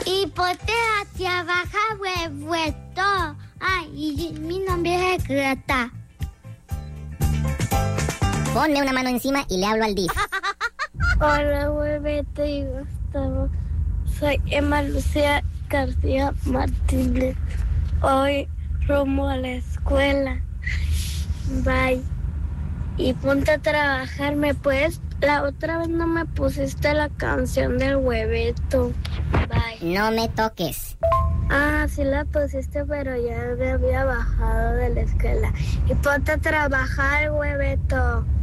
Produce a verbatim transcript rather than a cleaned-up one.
Y ponte a trabajar, huevueto. Ay, y mi nombre es Greta. Ponme una mano encima y le hablo al D I F. Hola, hueveto y Gustavo. Soy Emma Lucía García Martínez. Hoy rumbo a la escuela. Bye. Y ponte a trabajar, ¿me puedes? La otra vez no me pusiste la canción del hueveto. Bye. No me toques. Ah, sí la pusiste, pero ya me había bajado de la escuela. Y ponte a trabajar, hueveto.